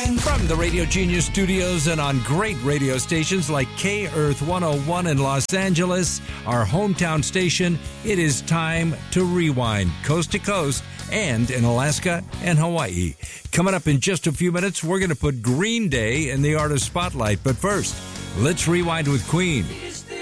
From the Radio Genius studios and on great radio stations like K-Earth 101 in Los Angeles, our hometown station, it is time to rewind coast to coast and in Alaska and Hawaii. Coming up in just a few minutes, we're going to put Green Day in the artist spotlight. But first, let's rewind with Queen.